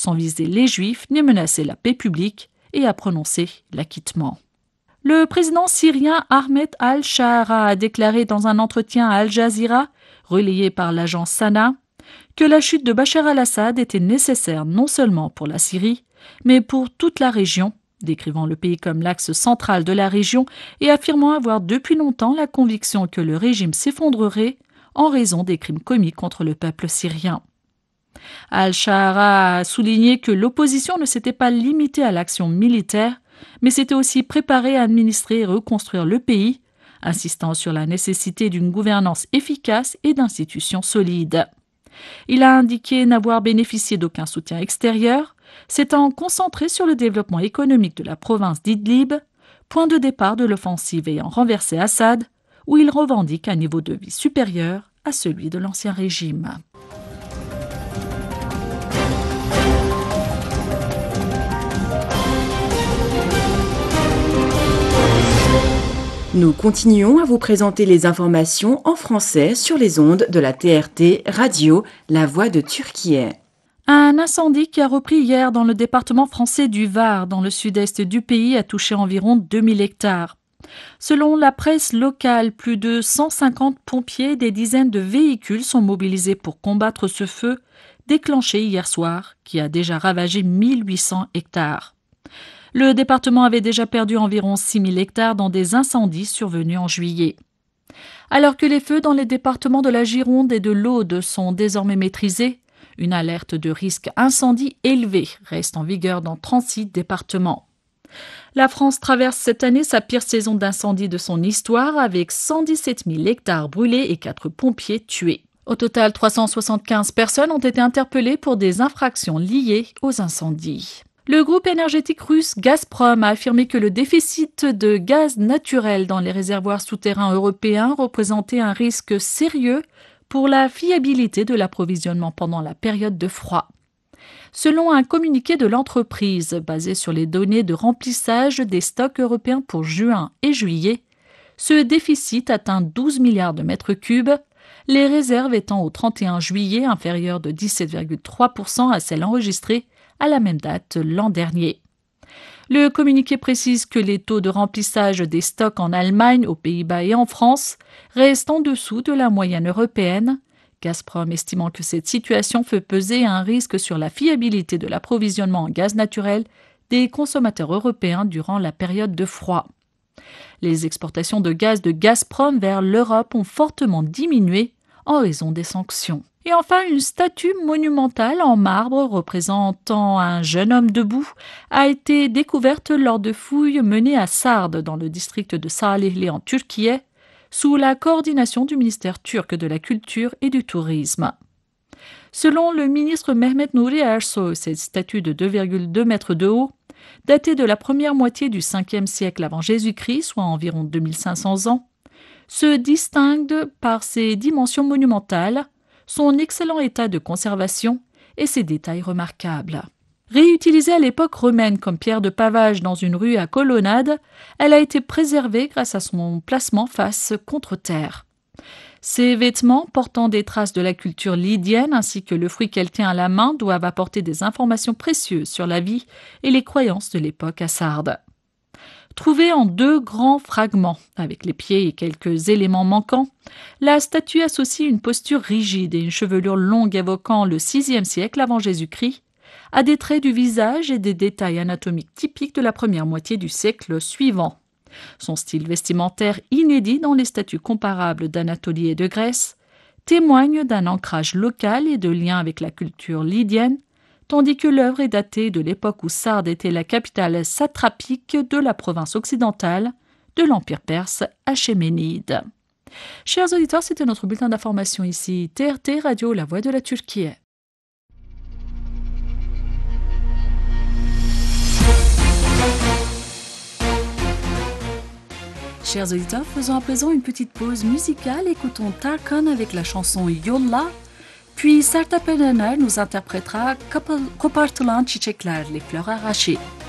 sans viser les Juifs ni menacer la paix publique et a prononcé l'acquittement. Le président syrien Ahmed al-Shara a déclaré dans un entretien à Al Jazeera, relayé par l'agence Sana, que la chute de Bachar al-Assad était nécessaire non seulement pour la Syrie, mais pour toute la région, décrivant le pays comme l'axe central de la région et affirmant avoir depuis longtemps la conviction que le régime s'effondrerait en raison des crimes commis contre le peuple syrien. Al-Shara a souligné que l'opposition ne s'était pas limitée à l'action militaire, mais s'était aussi préparée à administrer et reconstruire le pays, insistant sur la nécessité d'une gouvernance efficace et d'institutions solides. Il a indiqué n'avoir bénéficié d'aucun soutien extérieur, s'étant concentré sur le développement économique de la province d'Idlib, point de départ de l'offensive ayant renversé Assad, où il revendique un niveau de vie supérieur à celui de l'ancien régime. Nous continuons à vous présenter les informations en français sur les ondes de la TRT Radio, La Voix de Turquie. Un incendie qui a repris hier dans le département français du Var, dans le sud-est du pays, a touché environ 2000 hectares. Selon la presse locale, plus de 150 pompiers et des dizaines de véhicules sont mobilisés pour combattre ce feu, déclenché hier soir, qui a déjà ravagé 1800 hectares. Le département avait déjà perdu environ 6000 hectares dans des incendies survenus en juillet. Alors que les feux dans les départements de la Gironde et de l'Aude sont désormais maîtrisés, une alerte de risque incendie élevé reste en vigueur dans 36 départements. La France traverse cette année sa pire saison d'incendie de son histoire avec 117 000 hectares brûlés et 4 pompiers tués. Au total, 375 personnes ont été interpellées pour des infractions liées aux incendies. Le groupe énergétique russe Gazprom a affirmé que le déficit de gaz naturel dans les réservoirs souterrains européens représentait un risque sérieux pour la fiabilité de l'approvisionnement pendant la période de froid. Selon un communiqué de l'entreprise basé sur les données de remplissage des stocks européens pour juin et juillet, ce déficit atteint 12 milliards de mètres cubes, les réserves étant au 31 juillet inférieures de 17,3% à celles enregistrées à la même date l'an dernier. Le communiqué précise que les taux de remplissage des stocks en Allemagne, aux Pays-Bas et en France restent en dessous de la moyenne européenne, Gazprom estimant que cette situation fait peser un risque sur la fiabilité de l'approvisionnement en gaz naturel des consommateurs européens durant la période de froid. Les exportations de gaz de Gazprom vers l'Europe ont fortement diminué en raison des sanctions. Et enfin, une statue monumentale en marbre représentant un jeune homme debout a été découverte lors de fouilles menées à Sardes, dans le district de Salihli en Turquie, sous la coordination du ministère turc de la Culture et du Tourisme. Selon le ministre Mehmet Nuri Ersoy, cette statue de 2,2 mètres de haut, datée de la première moitié du 5e siècle avant Jésus-Christ, soit environ 2500 ans, se distingue par ses dimensions monumentales, son excellent état de conservation et ses détails remarquables. Réutilisée à l'époque romaine comme pierre de pavage dans une rue à colonnade, elle a été préservée grâce à son placement face contre terre. Ses vêtements, portant des traces de la culture lydienne ainsi que le fruit qu'elle tient à la main, doivent apporter des informations précieuses sur la vie et les croyances de l'époque à Sardes. Trouvée en 2 grands fragments, avec les pieds et quelques éléments manquants, la statue associe une posture rigide et une chevelure longue évoquant le VIe siècle avant Jésus-Christ à des traits du visage et des détails anatomiques typiques de la première moitié du siècle suivant. Son style vestimentaire inédit dans les statues comparables d'Anatolie et de Grèce témoigne d'un ancrage local et de liens avec la culture lydienne, tandis que l'œuvre est datée de l'époque où Sardes était la capitale satrapique de la province occidentale de l'Empire perse achéménide. Chers auditeurs, c'était notre bulletin d'information ici, TRT Radio, La Voix de la Turquie. Chers auditeurs, faisons à présent une petite pause musicale. Écoutons Tarkan avec la chanson Yolla. Puis Sertab Erener nous interprétera Kopartılan Çiçekler, les fleurs arrachées.